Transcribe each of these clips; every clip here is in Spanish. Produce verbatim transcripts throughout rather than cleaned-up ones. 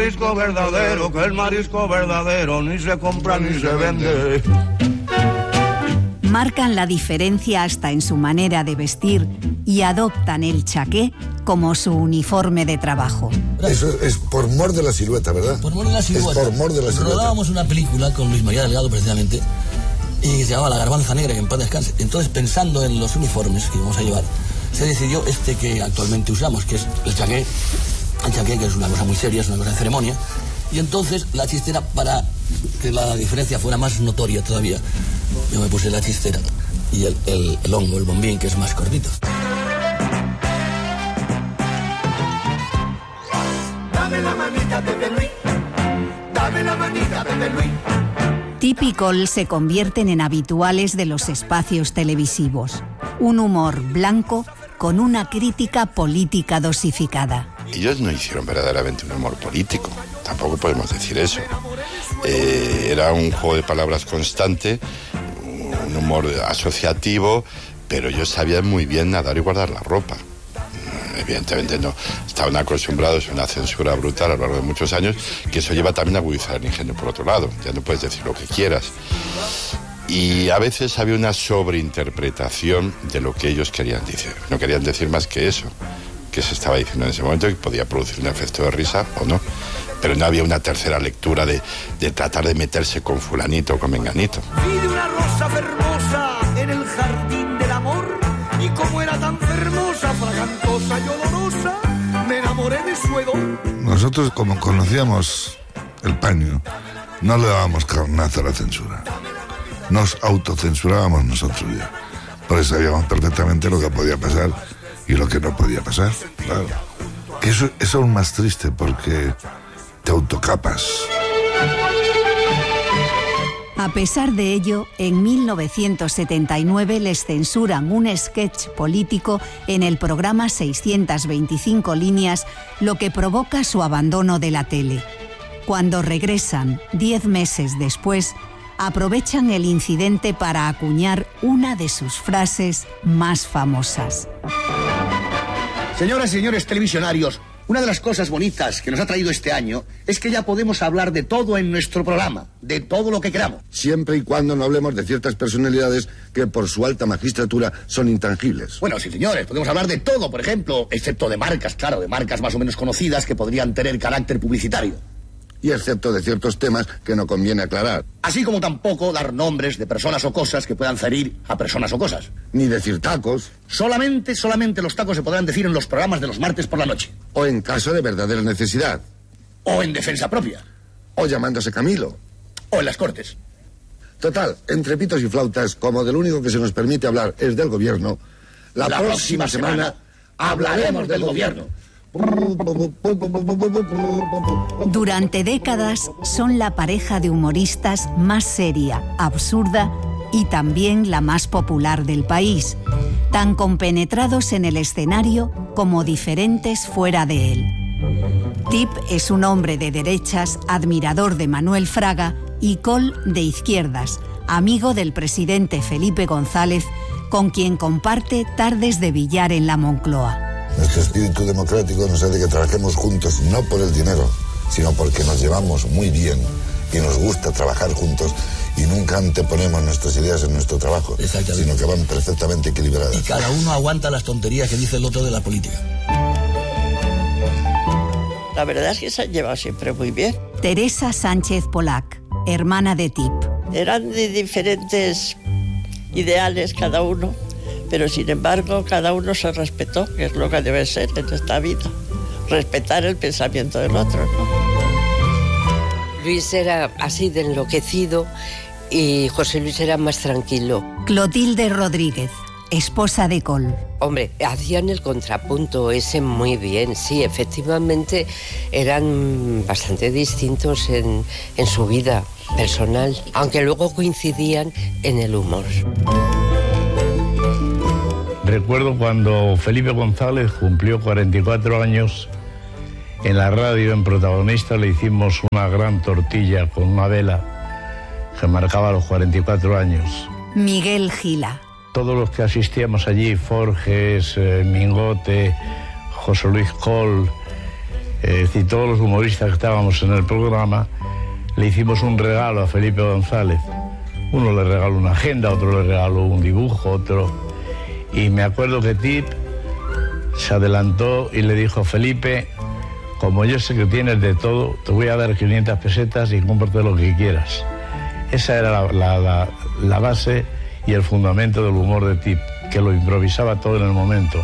marisco verdadero, que el marisco verdadero ni se compra ni se vende. Marcan la diferencia hasta en su manera de vestir y adoptan el chaqué como su uniforme de trabajo. Eso es por mor de la silueta, ¿verdad? Por mor de la silueta. Es por mor de la silueta. Rodábamos una película con Luis María Delgado, precisamente, y se llamaba La Garbanza Negra, que en paz descanse. Entonces, pensando en los uniformes que íbamos a llevar, se decidió este que actualmente usamos, que es el chaqué. El chaqué, que es una cosa muy seria, es una cosa de ceremonia. Y entonces, la chistera, para que la diferencia fuera más notoria todavía, yo me puse la chistera y el, el, el hongo, el bombín, que es más cortito. Dame la manita, Pepe Luis. Dame la manita, Pepe Luis. Tip y Col se convierten en habituales de los espacios televisivos. Un humor blanco con una crítica política dosificada. Ellos no hicieron verdaderamente un humor político, tampoco podemos decir eso. Eh, era un juego de palabras constante, un humor asociativo, pero ellos sabían muy bien nadar y guardar la ropa. Evidentemente no estaban acostumbrados a una censura brutal a lo largo de muchos años, que eso lleva también a agudizar el ingenio por otro lado. Ya no puedes decir lo que quieras. Y a veces había una sobreinterpretación de lo que ellos querían decir. No querían decir más que eso que se estaba diciendo en ese momento, y podía producir un efecto de risa o no. Pero no había una tercera lectura de, de tratar de meterse con fulanito o con menganito. Vi de una rosa hermosa en el jardín del amor, y como era tan hermosa, fragantosa y olorosa, me enamoré de su hedor. Nosotros, como conocíamos el paño, no le dábamos carnaza a la censura. Nos autocensurábamos nosotros ya. Por eso sabíamos perfectamente lo que podía pasar y lo que no podía pasar, claro. Que eso, eso es aún más triste porque te autocapas. A pesar de ello, en mil novecientos setenta y nueve les censuran un sketch político en el programa seiscientas veinticinco líneas, lo que provoca su abandono de la tele. Cuando regresan, diez meses después, aprovechan el incidente para acuñar una de sus frases más famosas. Señoras y señores televisionarios, una de las cosas bonitas que nos ha traído este año es que ya podemos hablar de todo en nuestro programa, de todo lo que queramos. Siempre y cuando no hablemos de ciertas personalidades que por su alta magistratura son intangibles. Bueno, sí, señores, podemos hablar de todo, por ejemplo, excepto de marcas, claro, de marcas más o menos conocidas que podrían tener carácter publicitario. Y excepto de ciertos temas que no conviene aclarar. Así como tampoco dar nombres de personas o cosas que puedan ferir a personas o cosas. Ni decir tacos. Solamente, solamente los tacos se podrán decir en los programas de los martes por la noche. O en caso de verdadera necesidad. O en defensa propia. O llamándose Camilo. O en las Cortes. Total, entre pitos y flautas, como del único que se nos permite hablar es del gobierno, la, la próxima, próxima semana, semana hablaremos del gobierno. Durante décadas son la pareja de humoristas más seria, absurda y también la más popular del país, tan compenetrados en el escenario como diferentes fuera de él. Tip es un hombre de derechas, admirador de Manuel Fraga, y Col de izquierdas, amigo del presidente Felipe González, con quien comparte tardes de billar en la Moncloa. Nuestro espíritu democrático nos hace que trabajemos juntos, no por el dinero, sino porque nos llevamos muy bien y nos gusta trabajar juntos y nunca anteponemos nuestras ideas en nuestro trabajo, sino que van perfectamente equilibradas. Y cada uno aguanta las tonterías que dice el otro de la política. La verdad es que se han llevado siempre muy bien. Teresa Sánchez Polac, hermana de Tip. Eran de diferentes ideales cada uno, pero sin embargo cada uno se respetó, que es lo que debe ser en esta vida, respetar el pensamiento del otro, ¿no? Luis era así de enloquecido y José Luis era más tranquilo. Clotilde Rodríguez, esposa de Col. Hombre, hacían el contrapunto ese muy bien, sí, efectivamente eran bastante distintos en, en su vida personal, aunque luego coincidían en el humor. Recuerdo cuando Felipe González cumplió cuarenta y cuatro años, en la radio, en Protagonista, le hicimos una gran tortilla con una vela que marcaba los cuarenta y cuatro años. Miguel Gila. Todos los que asistíamos allí, Forges, eh, Mingote, José Luis Col, es decir, todos los humoristas que estábamos en el programa, le hicimos un regalo a Felipe González. Uno le regaló una agenda, otro le regaló un dibujo, otro... Y me acuerdo que Tip se adelantó y le dijo: Felipe, como yo sé que tienes de todo, te voy a dar quinientas pesetas y cómprate lo que quieras. Esa era la, la, la, la base y el fundamento del humor de Tip, que lo improvisaba todo en el momento.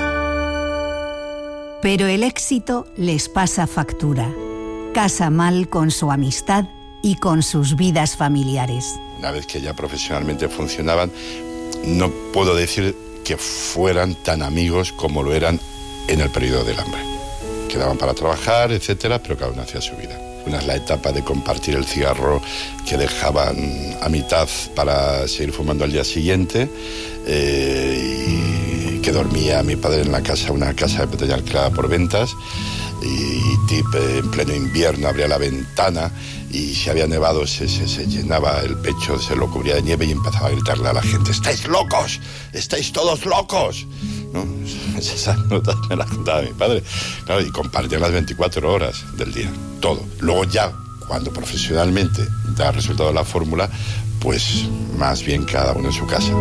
Pero el éxito les pasa factura. Casa mal con su amistad y con sus vidas familiares. Una vez que ya profesionalmente funcionaban, no puedo decir que fueran tan amigos como lo eran en el periodo del hambre. Quedaban para trabajar, etcétera, pero cada uno hacía su vida. Una es la etapa de compartir el cigarro que dejaban a mitad para seguir fumando al día siguiente, eh, y que dormía mi padre en la casa, una casa que tenía alquilada por ventas, y Tip en pleno invierno abría la ventana y si había nevado se, se, se llenaba el pecho, se lo cubría de nieve y empezaba a gritarle a la gente: ¡estáis locos! ¡Estáis todos locos! ¿No? Esas notas me las contaba mi padre. Claro, y compartían las veinticuatro horas del día, todo. Luego ya, cuando profesionalmente da resultado la fórmula, pues más bien cada uno en su casa.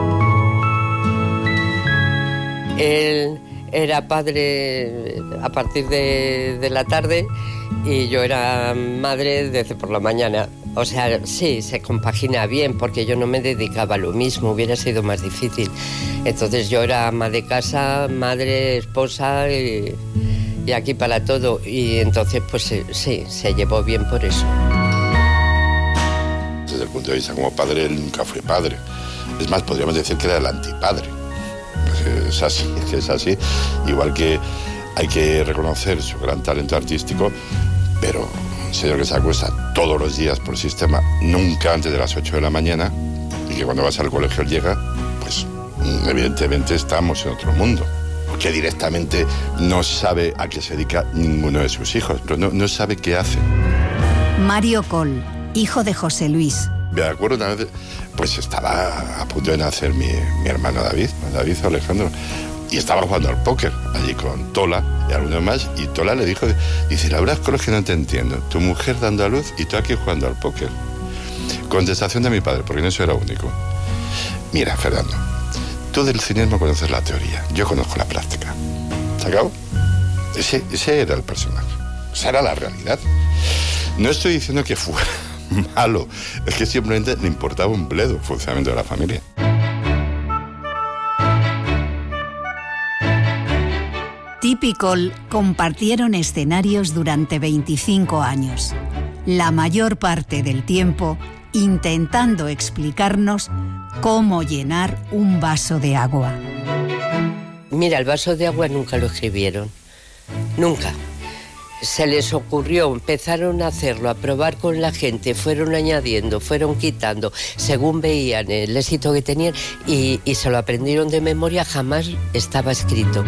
Él era padre a partir de, de la tarde y yo era madre desde por la mañana. O sea, sí, se compagina bien porque yo no me dedicaba a lo mismo, hubiera sido más difícil. Entonces yo era ama de casa, madre, esposa y, y aquí para todo. Y entonces pues sí, se llevó bien por eso. Desde el punto de vista como padre, él nunca fue padre. Es más, podríamos decir que era el antipadre. Es así, es que es así. Igual que hay que reconocer su gran talento artístico, pero un señor que se acuesta todos los días por sistema, nunca antes de las ocho de la mañana, y que cuando vas al colegio llega, pues evidentemente estamos en otro mundo. Porque directamente no sabe a qué se dedica ninguno de sus hijos, pero no, no sabe qué hace. Mario Coll, hijo de José Luis. Me acuerdo una vez, pues estaba a punto de nacer mi, mi hermano David, David Alejandro, y estaba jugando al póker allí con Tola y algunos más, y Tola le dijo, dice, la verdad es que no te entiendo, tu mujer dando a luz y tú aquí jugando al póker. Contestación de mi padre, porque no eso era único. Mira, Fernando, tú del cinismo conoces la teoría, yo conozco la práctica. ¿Se acabó? Ese, ese era el personaje, esa era la realidad. No estoy diciendo que fuera malo, es que simplemente le importaba un bledo el funcionamiento de la familia. Tip y Coll compartieron escenarios durante veinticinco años, la mayor parte del tiempo intentando explicarnos cómo llenar un vaso de agua. Mira, el vaso de agua nunca lo escribieron, nunca. Se les ocurrió, empezaron a hacerlo, a probar con la gente, fueron añadiendo, fueron quitando, según veían el éxito que tenían y, y se lo aprendieron de memoria, jamás estaba escrito.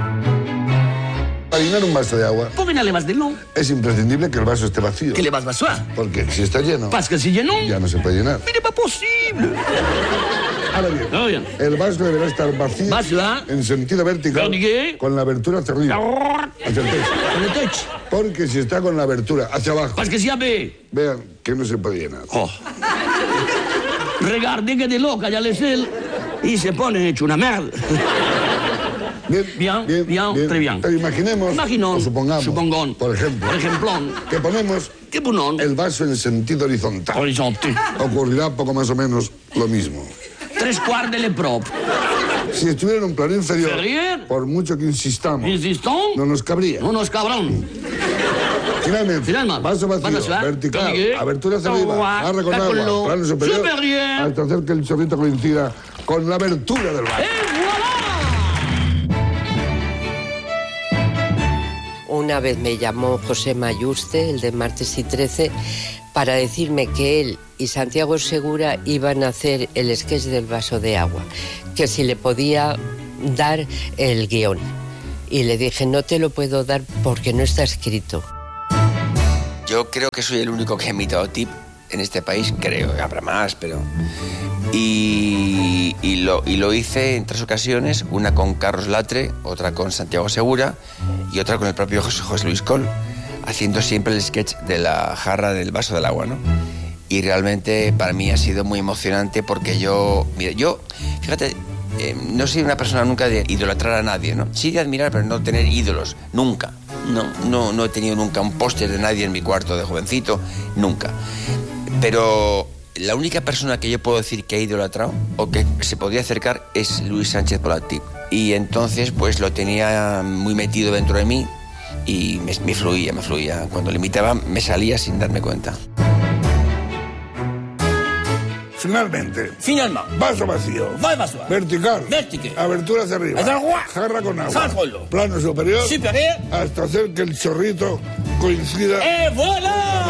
Para llenar un vaso de agua, ¿Por qué no le vas de no? es imprescindible que el vaso esté vacío. ¿Qué le vas a vaciar? Porque si está lleno, Parce que si llenó, ya no se puede llenar. mire, pas posible. Ahora bien, Ah, bien. el vaso deberá estar vacío Vacío. en sentido vertical, Vertical. con la abertura hacia arriba, hacia el techo. Con el techo. Porque si está con la abertura hacia abajo, Parce que si avait... vean que no se puede llenar. Oh. Regardez que de loca ya le sé y se pone hecho una merda. Bien, Bien, bien, très bien. Pero imaginemos, Imaginón, o supongamos, supongón, por ejemplo, por ejemplón, que ponemos que ponón, el vaso en sentido horizontal. horizonte, Ocurrirá poco más o menos lo mismo. tres quarts de le propre. Si estuviera en un plano inferior, Inferior. por mucho que insistamos, Insistons, no nos cabría. no nos cabrón. Finalmente, Finalmente, vaso vacío, vaso vacío, vertical, vertical, abertura hacia arriba, agua, barra con cáculo, agua, plano superior, superior, hasta hacer que el chorrito coincida con la abertura del vaso. ¡Et voilà! Una vez me llamó José Mayuste, el de Martes y Trece, para decirme que él y Santiago Segura iban a hacer el sketch del vaso de agua, que si le podía dar el guión. Y le dije, no te lo puedo dar porque no está escrito. Yo creo que soy el único que ha imitado a Tip en este país, creo que habrá más, pero... Y, y, lo, y lo hice en tres ocasiones, una con Carlos Latre, otra con Santiago Segura y otra con el propio José, José Luis Coll, haciendo siempre el sketch de la jarra del vaso del agua, ¿no? Y realmente para mí ha sido muy emocionante porque yo, mira, yo, fíjate, eh, no soy una persona nunca de idolatrar a nadie, ¿no? Sí de admirar, pero no tener ídolos, nunca. No, no, no he tenido nunca un póster de nadie en mi cuarto de jovencito, nunca. Pero la única persona que yo puedo decir que he idolatrado o que se podría acercar es Luis Sánchez Pollack. Y entonces pues lo tenía muy metido dentro de mí y me, me fluía, me fluía. Cuando le imitaba me salía sin darme cuenta. Finalmente. Finalmente. Vaso vacío. Vaso vacío. Vertical. Vertical. Abertura hacia arriba. Jarra con agua. Jarra. Plano superior. Superior. Hasta hacer que el chorrito coincida. ¡Eh, voilà!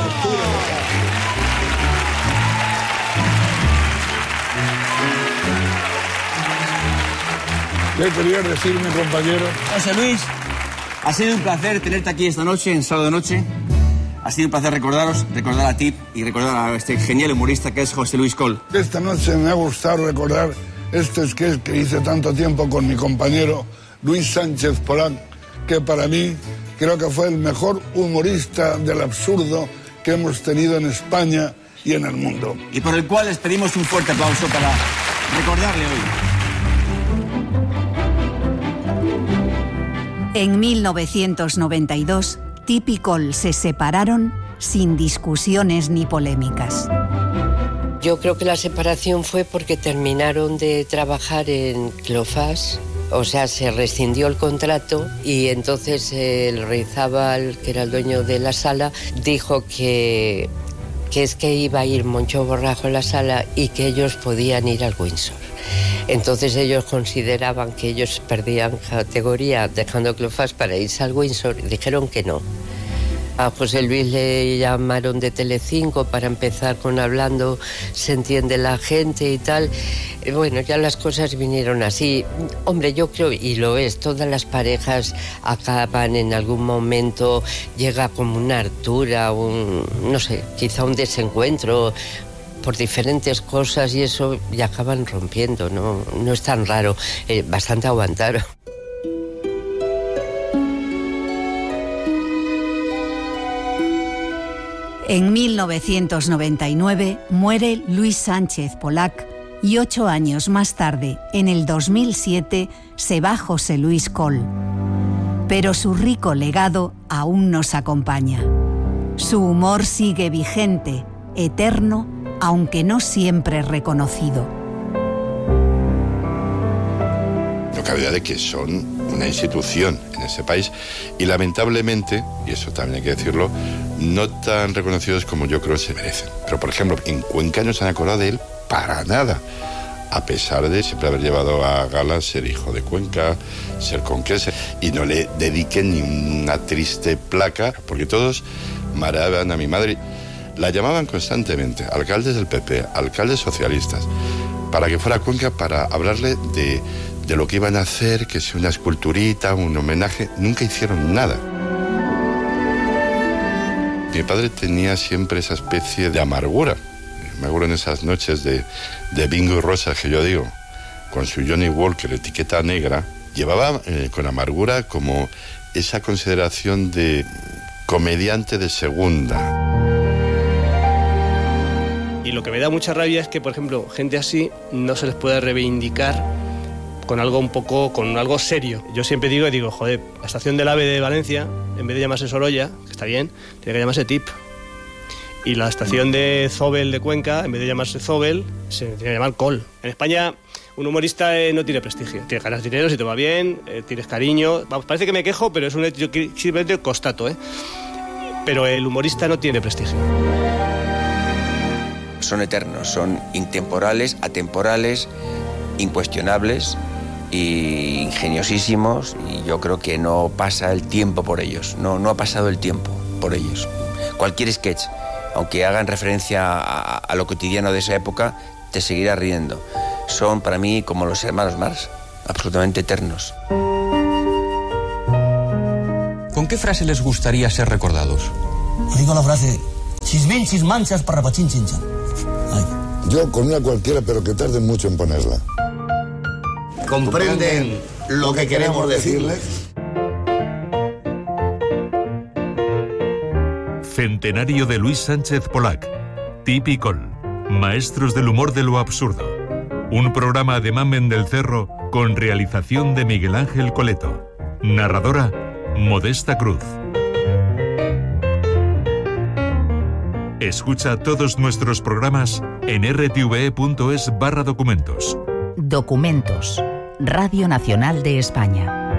¿Qué querías decirme, compañero? José Luis, ha sido un placer tenerte aquí esta noche, en Sábado Noche. Ha sido un placer recordaros, recordar a Tip y recordar a este genial humorista que es José Luis Coll. Esta noche me ha gustado recordar este sketch que hice tanto tiempo con mi compañero Luis Sánchez Pollack, que para mí creo que fue el mejor humorista del absurdo que hemos tenido en España y en el mundo. Y por el cual les pedimos un fuerte aplauso para recordarle hoy. En mil novecientos noventa y dos, Tip y Coll se separaron sin discusiones ni polémicas. Yo creo que la separación fue porque terminaron de trabajar en Clofás, o sea, se rescindió el contrato y entonces el Reizábal, que era el dueño de la sala, dijo que, que es que iba a ir Moncho Borrajo en la sala y que ellos podían ir al Windsor. Entonces ellos consideraban que ellos perdían categoría dejando Clofás para irse al Windsor y dijeron que no. A José Luis le llamaron de Telecinco para empezar con Hablando se entiende la gente y tal. Bueno, ya las cosas vinieron así. Hombre, yo creo, y lo es, todas las parejas acaban en algún momento, llega como una hartura, un, no sé, quizá un desencuentro por diferentes cosas y eso, y acaban rompiendo, no, no es tan raro, eh, bastante aguantaron. En mil novecientos noventa y nueve muere Luis Sánchez Pollack y ocho años más tarde, en el dos mil siete, se va José Luis Coll. Pero su rico legado aún nos acompaña. Su humor sigue vigente, eterno, aunque no siempre reconocido. No cabe duda de que son una institución en ese país y lamentablemente, y eso también hay que decirlo, no tan reconocidos como yo creo que se merecen. Pero por ejemplo, en Cuenca no se han acordado de él para nada, a pesar de siempre haber llevado a gala ser hijo de Cuenca, ser conquense, y no le dediquen ni una triste placa, porque todos maraban a mi madre. La llamaban constantemente, alcaldes del P P, alcaldes socialistas, para que fuera a Cuenca para hablarle de, de lo que iban a hacer, que si una esculturita, un homenaje. Nunca hicieron nada. Mi padre tenía siempre esa especie de amargura. Me acuerdo en esas noches de, de bingo y rosas que yo digo, con su Johnny Walker, etiqueta negra, llevaba eh, con amargura como esa consideración de comediante de segunda. Y lo que me da mucha rabia es que, por ejemplo, gente así no se les puede reivindicar con algo un poco, con algo serio. Yo siempre digo, y digo, joder, la estación del AVE de Valencia, en vez de llamarse Sorolla, que está bien, tiene que llamarse Tip. Y la estación de Zobel de Cuenca, en vez de llamarse Zobel, se tiene que llamar Coll. En España, un humorista eh, no tiene prestigio. Tienes ganas dinero, si te va bien, eh, tienes cariño. Vamos, parece que me quejo, pero es un hecho que simplemente constato, ¿eh? Pero el humorista no tiene prestigio. Son eternos, son intemporales, atemporales, incuestionables e ingeniosísimos, y yo creo que no pasa el tiempo por ellos, no, no ha pasado el tiempo por ellos. Cualquier sketch, aunque hagan referencia a, a lo cotidiano de esa época, te seguirá riendo. Son para mí como los hermanos Marx, absolutamente eternos. ¿Con qué frase les gustaría ser recordados? Digo la frase, Chismin, chismanchas, parrapachín, chinchan. Ay. Yo con una cualquiera, pero que tarden mucho en ponerla. ¿Comprenden lo que queremos decirles? Centenario de Luis Sánchez Polac. Tipicol. Maestros del humor de lo absurdo. Un programa de Mamen del Cerro con realización de Miguel Ángel Coleto. Narradora, Modesta Cruz. Escucha todos nuestros programas en r t v e punto es barra documentos. Documentos. Radio Nacional de España.